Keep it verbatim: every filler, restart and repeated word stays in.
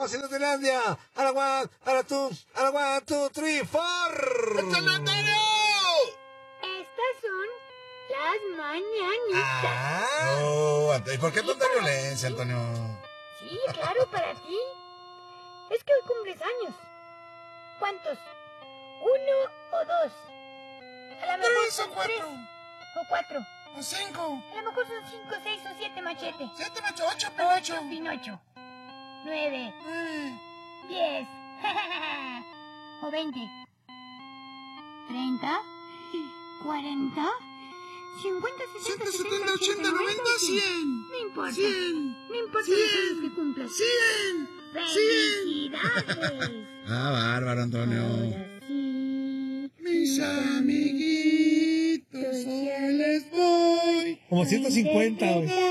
estamos en Disneylandia. A la one, a la two, a la one, two, three, four. ¡Échale, Antonio! Estas son las mañanitas. Ah. No, Antonio. ¿Por qué tanta violencia, Antonio? Sí, claro, para ti. Es que hoy cumples años. ¿Cuántos? ¿Uno o dos? A lo mejor Tres o son cuatro. tres o cuatro. O cinco. A lo mejor son cinco, seis o siete, Machete. Siete, ocho, ocho, Pinocho. Ocho, Pinocho. Nueve, Eh. diez. O veinte. Treinta. Cuarenta. Cincuenta, sesenta, setenta, ochenta, noventa, cien. No importa. Cien. No importa Cien. los años que cumplas. Cien. ¡Felicidades! Ah, bárbaro, Antonio. Ahora sí. Mis amiguitos, hoy les voy. Como ciento cincuenta, güey.